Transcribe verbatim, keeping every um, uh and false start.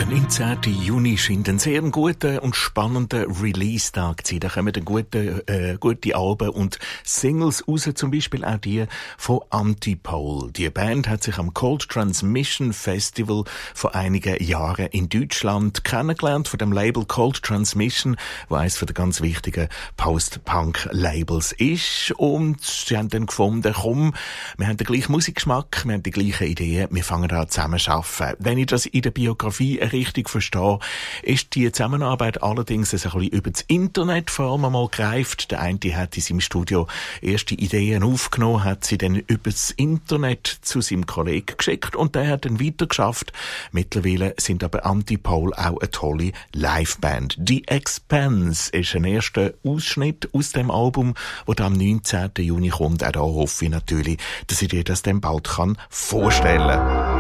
neunzehnten Juni scheint ein sehr guter und spannender Release-Tag zu sein. Da kommen gute, äh, gute Alben und Singles raus, zum Beispiel auch die von Antipole. Die Band hat sich am Cold Transmission Festival vor einigen Jahren in Deutschland kennengelernt, von dem Label Cold Transmission, wo eines der ganz wichtigen Post-Punk-Labels ist. Und sie haben dann gefunden, komm, wir haben den gleichen Musikgeschmack, wir haben die gleichen Ideen, wir fangen an zusammen zu arbeiten. Wenn ich das in der Biografie richtig verstehe, ist die Zusammenarbeit allerdings ein bisschen über das Internet vor allem einmal gereift. Der eine hat in seinem Studio erste Ideen aufgenommen, hat sie dann über das Internet zu seinem Kollegen geschickt und der hat dann weitergeschafft. Mittlerweile sind aber Antipole auch eine tolle Liveband. The Expanse ist ein erster Ausschnitt aus dem Album, der am neunzehnten Juni kommt. Auch da hoffe ich natürlich, dass ich dir das dann bald kann vorstellen kann.